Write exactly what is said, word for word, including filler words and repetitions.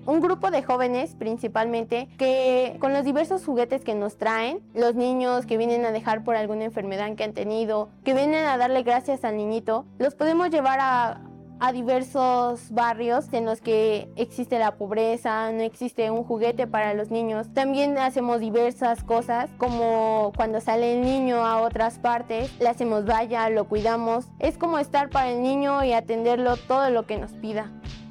un grupo de jóvenes principalmente que con los diversos juguetes que nos traen, los niños que vienen a dejar por alguna enfermedad que han tenido, que vienen a darle gracias al niñito, los podemos llevar a a diversos barrios en los que existe la pobreza, no existe un juguete para los niños. También hacemos diversas cosas, como cuando sale el niño a otras partes, le hacemos valla, lo cuidamos. Es como estar para el niño y atenderlo todo lo que nos pida.